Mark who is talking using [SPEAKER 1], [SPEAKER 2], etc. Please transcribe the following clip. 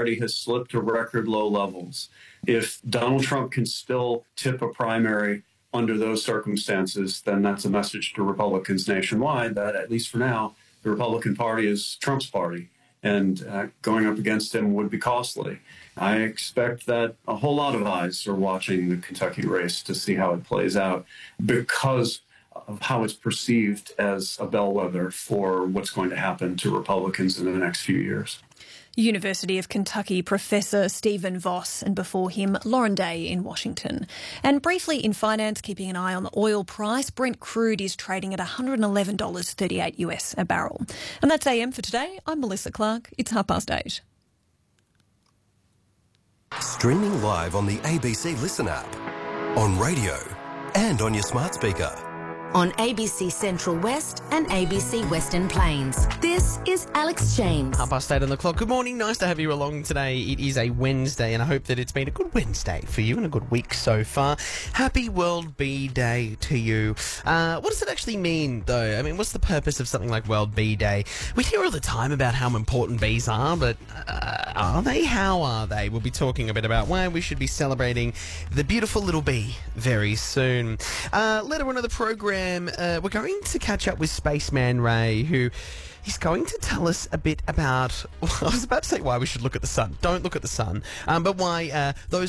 [SPEAKER 1] popularity has slipped to record low levels. If Donald Trump can still tip a primary under those circumstances, then that's a message to Republicans nationwide that, at least for now, the Republican Party is Trump's party, and going up against him would be costly. I expect that a whole lot of eyes are watching the Kentucky race to see how it plays out because of how it's perceived as a bellwether for what's going to happen to Republicans in the next few years.
[SPEAKER 2] University of Kentucky professor Stephen Voss, and before him, Lauren Day in Washington. And briefly in finance, keeping an eye on the oil price, Brent crude is trading at $111.38 US a barrel. And that's AM for today. I'm Melissa Clark. It's 8:30.
[SPEAKER 3] Streaming live on the ABC Listen app, on radio and on your smart speaker.
[SPEAKER 4] On ABC Central West and ABC Western Plains. This is Alex James.
[SPEAKER 5] 8:30 on the clock. Good morning. Nice to have you along today. It is a Wednesday, and I hope that it's been a good Wednesday for you and a good week so far. Happy World Bee Day to you. What does it actually mean, though? I mean, what's the purpose of something like World Bee Day? We hear all the time about how important bees are, but are they? How are they? We'll be talking a bit about why we should be celebrating the beautiful little bee very soon. Later on in the program, we're going to catch up with Spaceman Ray, who is going to tell us a bit about, I was about to say why we should look at the sun. Don't look at the sun. But why those